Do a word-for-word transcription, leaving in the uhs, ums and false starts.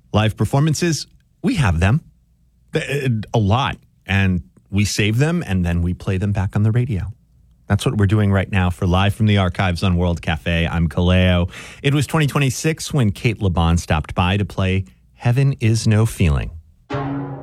Live performances, we have them a lot, and we save them, and then we play them back on the radio. That's what we're doing right now for Live from the Archives on World Cafe. I'm Kaleo. It was twenty twenty-six when Kate LeBon stopped by to play Heaven Is No Feeling.